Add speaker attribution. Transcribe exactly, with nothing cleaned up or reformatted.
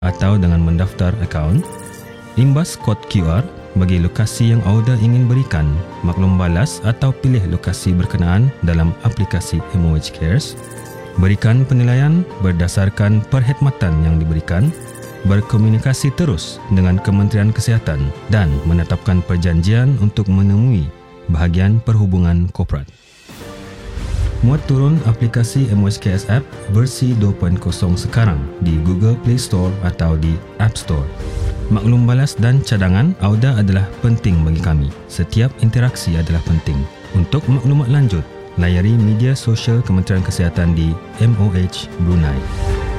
Speaker 1: atau dengan mendaftar akaun. Imbas kod Q R bagi lokasi yang Auda ingin berikan, maklum balas atau pilih lokasi berkenaan dalam aplikasi M O H Cares. Berikan penilaian berdasarkan perkhidmatan yang diberikan, berkomunikasi terus dengan Kementerian Kesihatan dan menetapkan perjanjian untuk menemui bahagian perhubungan korporat. Muat turun aplikasi M O H Cares App versi dua titik kosong sekarang di Google Play Store atau di App Store. Maklum balas dan cadangan Auda adalah penting bagi kami. Setiap interaksi adalah penting. Untuk maklumat lanjut, layari media sosial Kementerian Kesihatan di M O H Brunei.